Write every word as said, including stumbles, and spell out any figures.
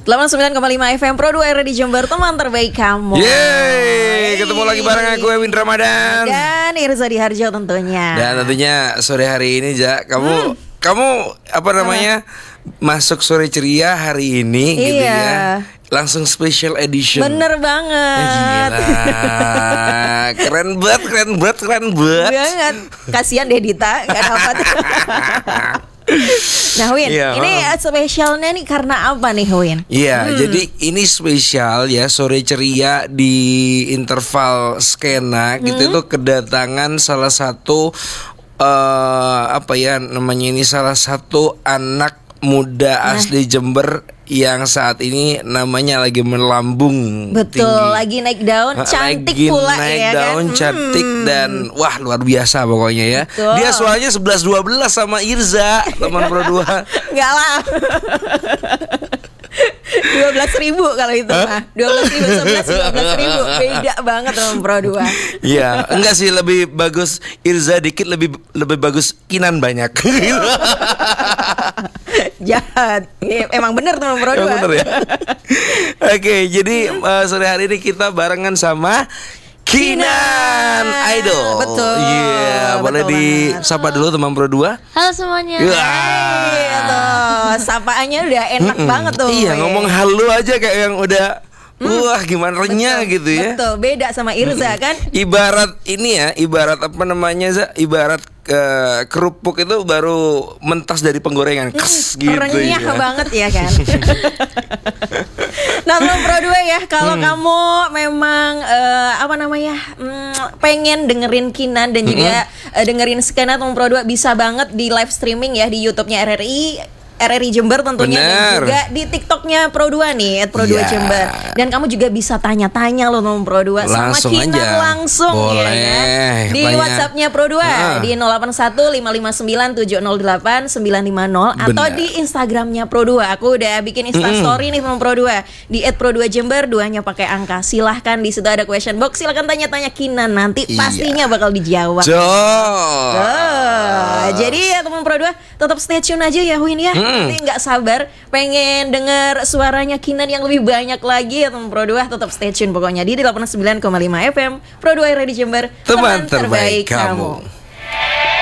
delapan puluh sembilan koma lima F M Pro dua R di Jember, teman terbaik kamu. Yeay, ketemu lagi bareng aku Ewin Ramadan dan Irza Diharjo tentunya. Dan tentunya sore hari ini Ja, kamu hmm. kamu apa namanya? Apa? Masuk sore ceria hari ini iya. gitu ya. Langsung special edition. Bener banget. Eh, gila. Keren banget, keren banget, keren banget. Banget. Kasihan deh Dita, gak dapat. Nah Win, yeah, ini uh, spesialnya nih karena apa nih Win? Iya, hmm. jadi ini spesial ya, sore ceria di interval skena hmm. gitu itu kedatangan salah satu uh, apa ya namanya ini salah satu anak muda nah. asli Jember yang saat ini namanya lagi melambung. Betul, tinggi. lagi naik daun, cantik lagi pula naik ya daun, kan? cantik hmm. dan wah luar biasa pokoknya ya. Betul. Dia suaranya sebelas dua belas sama Irza, teman Pro dua. Enggak lah. dua belas ribu kalau itu mah. dua belas ribu, sebelas, dua belas ribu. Beda banget sama Pro dua. Iya, enggak sih, lebih bagus Irza dikit, lebih lebih bagus Kinan banyak. Jahat. Emang bener teman Pro dua. Emang bener ya. Oke, jadi uh, sore hari ini kita barengan sama Kinan Idol. Betul. Iya, yeah, boleh disapa dulu teman Pro dua. Halo semuanya. Yeah. Iya tuh, sapaannya udah enak Mm-mm. banget tuh. Iya, ngomong halo aja kayak yang udah Hmm. Wah gimana renyah betul, gitu ya. Betul, beda sama Irza hmm. kan. Ibarat ini ya, ibarat apa namanya Za? Ibarat uh, kerupuk itu baru mentas dari penggorengan. Kes, hmm, gitu renyah ya. banget ya kan. Nah teman Pro dua ya, kalau hmm. kamu memang uh, apa namanya mm, pengen dengerin Kinan dan juga hmm. uh, dengerin skena teman Pro dua, bisa banget di live streaming ya di YouTube-nya R R I R R I Jember tentunya. Bener. Dan juga di TikToknya Pro dua nih at Pro dua yeah. Jember. Dan kamu juga bisa tanya-tanya loh nomor Pro dua langsung sama Kinan aja. langsung. Boleh, ya kan? Di tanya. WhatsAppnya Pro dua uh. di nol delapan satu lima lima sembilan tujuh nol delapan sembilan lima nol atau di Instagramnya Pro dua. Aku udah bikin Instastory mm. nih nomor Pro dua di at Pro dua Jember, duanya pakai angka. Silahkan, di situ ada question box, silahkan tanya-tanya Kinan, nanti iya. pastinya bakal dijawab. Oh. Jadi ya teman Pro dua tetap stay tune aja ya Win ya. Hmm. Nanti nggak sabar pengen denger suaranya Kinan yang lebih banyak lagi ya teman Pro dua, tetap stay tune pokoknya di delapan puluh sembilan koma lima F M Pro dua R di Jember, teman, teman terbaik, terbaik kamu. kamu.